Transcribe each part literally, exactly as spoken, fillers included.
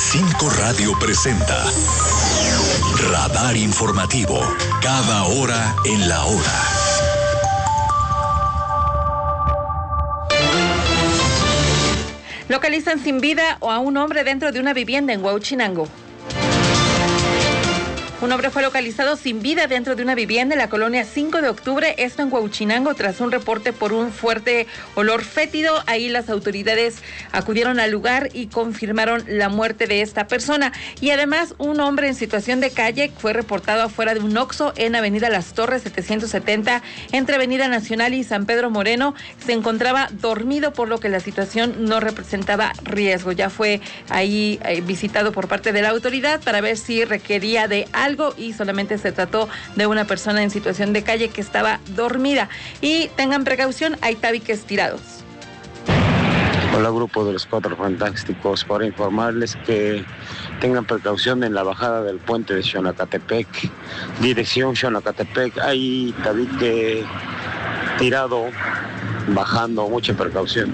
cinco Radio presenta Radar Informativo, cada hora en la hora. Localizan sin vida a un hombre dentro de una vivienda en Huauchinango. Un hombre fue localizado sin vida dentro de una vivienda en la colonia cinco de octubre, esto en Huauchinango, tras un reporte por un fuerte olor fétido. Ahí las autoridades acudieron al lugar y confirmaron la muerte de esta persona. Y además, un hombre en situación de calle fue reportado afuera de un Oxxo en Avenida Las Torres setecientos setenta, entre Avenida Nacional y San Pedro Moreno. Se encontraba dormido, por lo que la situación no representaba riesgo. Ya fue ahí eh, visitado por parte de la autoridad para ver si requería de algo y solamente se trató de una persona en situación de calle que estaba dormida. Y tengan precaución, hay tabiques tirados. Hola, grupo de los Cuatro Fantásticos, para informarles que tengan precaución en la bajada del puente de Xonacatepec, dirección Xonacatepec. Hay tabique tirado bajando, mucha precaución.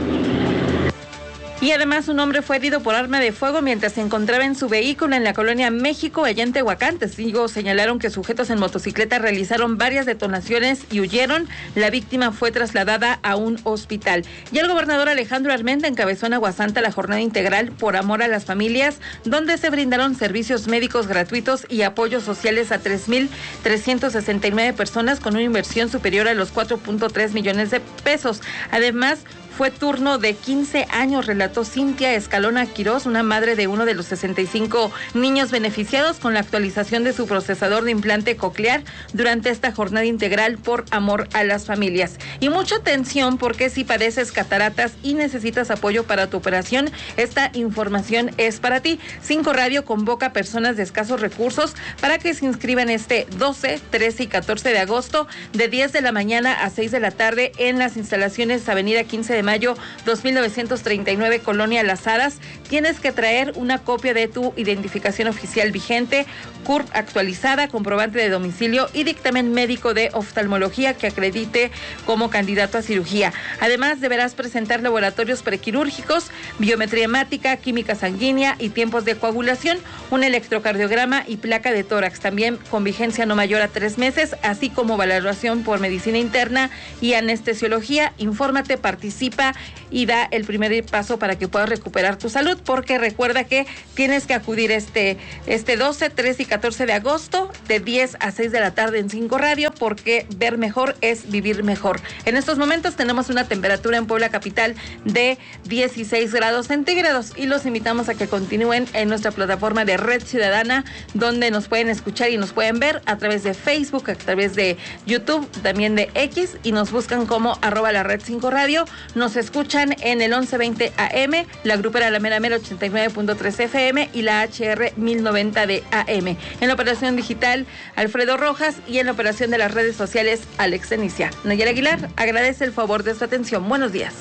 Y además, un hombre fue herido por arma de fuego mientras se encontraba en su vehículo en la colonia México, allá en Tehuacán. Testigos señalaron que sujetos en motocicleta realizaron varias detonaciones y huyeron. La víctima fue trasladada a un hospital. Y el gobernador Alejandro Armenta encabezó en Aguasanta la jornada integral Por Amor a las Familias, donde se brindaron servicios médicos gratuitos y apoyos sociales a tres mil trescientas sesenta y nueve personas con una inversión superior a los cuatro punto tres millones de pesos. Además, fue turno de quince años, relató Cintia Escalona Quirós, una madre de uno de los sesenta y cinco niños beneficiados con la actualización de su procesador de implante coclear durante esta jornada integral Por Amor a las Familias. Y mucha atención, porque si padeces cataratas y necesitas apoyo para tu operación, esta información es para ti. cinco Radio convoca a personas de escasos recursos para que se inscriban este doce, trece y catorce de agosto de diez de la mañana a seis de la tarde en las instalaciones Avenida quince de mayo dos mil novecientos treinta y nueve, Colonia Las Hadas. Tienes que traer una copia de tu identificación oficial vigente, C U R P actualizada, comprobante de domicilio y dictamen médico de oftalmología que acredite como candidato a cirugía. Además, deberás presentar laboratorios prequirúrgicos, biometría hemática, química sanguínea y tiempos de coagulación, un electrocardiograma y placa de tórax, también con vigencia no mayor a tres meses, así como valoración por medicina interna y anestesiología. Infórmate, participa y da el primer paso para que puedas recuperar tu salud, porque recuerda que tienes que acudir este, este doce, trece y catorce de agosto de diez a seis de la tarde en cinco Radio, porque ver mejor es vivir mejor. En estos momentos tenemos una temperatura en Puebla capital de dieciséis grados centígrados y los invitamos a que continúen en nuestra plataforma de Red Ciudadana, donde nos pueden escuchar y nos pueden ver a través de Facebook, a través de YouTube, también de X, y nos buscan como arroba la red cinco Radio. Nos escuchan en el once veinte A M, la grupera La Mera Mera ochenta y nueve punto tres F M y la H R mil noventa de A M. En la operación digital, Alfredo Rojas, y en la operación de las redes sociales, Alex Denicia. Nayara Aguilar agradece el favor de su atención. Buenos días.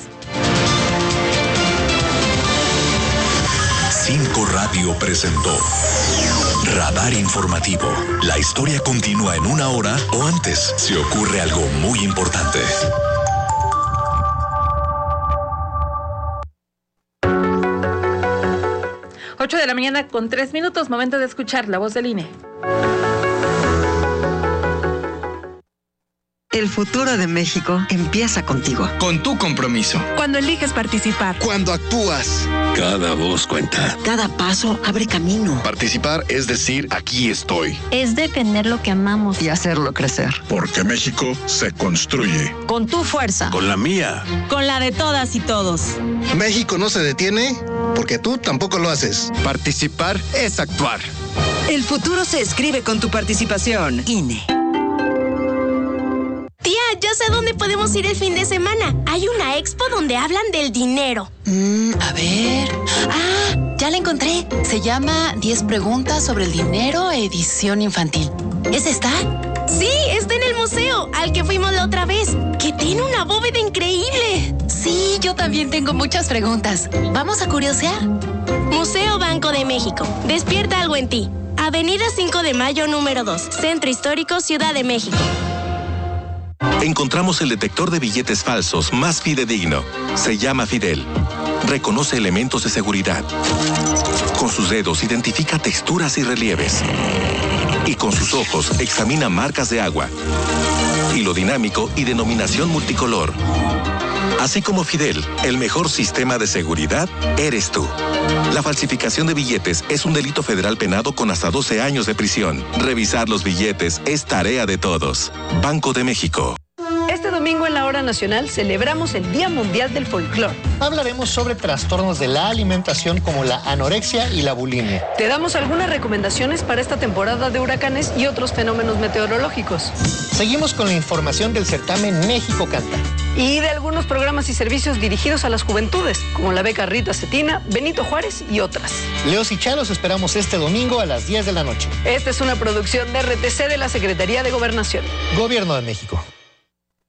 cinco Radio presentó Radar Informativo. La historia continúa en una hora o antes si ocurre algo muy importante. ocho de la mañana con tres minutos, momento de escuchar la voz del I N E. El futuro de México empieza contigo. Con tu compromiso. Cuando eliges participar. Cuando actúas. Cada voz cuenta. Cada paso abre camino. Participar es decir, aquí estoy. Es defender lo que amamos. Y hacerlo crecer. Porque México se construye. Con tu fuerza. Con la mía. Con la de todas y todos. México no se detiene porque tú tampoco lo haces. Participar es actuar. El futuro se escribe con tu participación. I N E. Tía, ya sé dónde podemos ir el fin de semana. Hay una expo donde hablan del dinero. Mm, a ver... Ah, ya la encontré. Se llama diez preguntas sobre el dinero, edición infantil. ¿Es esta? Sí, está en el museo, al que fuimos la otra vez, que tiene una bóveda increíble. Sí, yo también tengo muchas preguntas. ¿Vamos a curiosear? Museo Banco de México. Despierta algo en ti. Avenida cinco de mayo, número dos. Centro Histórico, Ciudad de México. Encontramos el detector de billetes falsos más fidedigno. Se llama Fidel. reconoce elementos de seguridad. Con sus dedos identifica texturas y relieves. Y con sus ojos examina marcas de agua. Hilo dinámico y denominación multicolor. Así como Fidel, el mejor sistema de seguridad eres tú. La falsificación de billetes es un delito federal penado con hasta doce años de prisión. Revisar los billetes es tarea de todos. Banco de México. Este domingo en la Hora Nacional celebramos el Día Mundial del Folclor. Hablaremos sobre trastornos de la alimentación como la anorexia y la bulimia. Te damos algunas recomendaciones para esta temporada de huracanes y otros fenómenos meteorológicos. Seguimos con la información del certamen México Canta. Y de algunos programas y servicios dirigidos a las juventudes, como la beca Rita Cetina, Benito Juárez y otras. Leos y Chalos esperamos este domingo a las diez de la noche. Esta es una producción de R T C de la Secretaría de Gobernación. Gobierno de México.